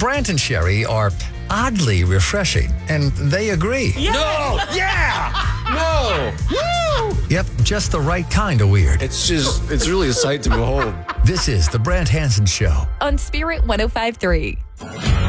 Brant and Sherry are oddly refreshing, and they agree. No! Yeah! No! Woo! Yep, just the right kind of weird. It's really a sight to behold. This is The Brant Hansen Show. On Spirit 105.3.